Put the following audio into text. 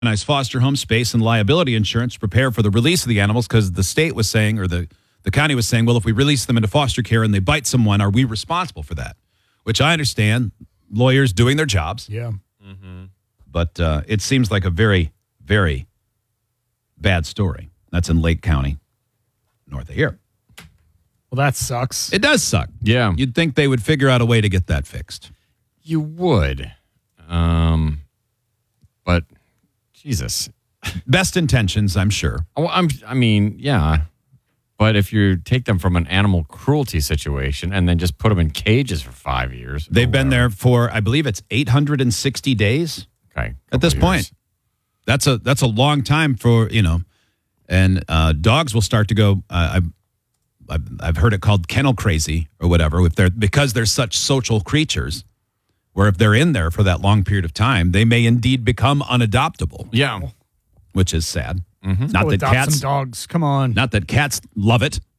nice foster home space and liability insurance to prepare for the release of the animals because the state was saying, or the county was saying, well, if we release them into foster care and they bite someone, are we responsible for that? Which I understand, lawyers doing their jobs. Yeah. But it seems like a very, very bad story. That's in Lake County, north of here. Well, that sucks. It does suck. Yeah. You'd think they would figure out a way to get that fixed. You would. But, Jesus. Best intentions, I'm sure. Oh, I mean, yeah. But if you take them from an animal cruelty situation and then just put them in cages for 5 years. They've been there for, I believe it's 860 days. Okay. At this point. That's a long time for, and dogs will start to go, I've heard it called kennel crazy or whatever, because they're such social creatures, where if they're in there for that long period of time, they may indeed become unadoptable. Yeah. Which is sad. Not that adopt some dogs. Come on. Not that cats love it.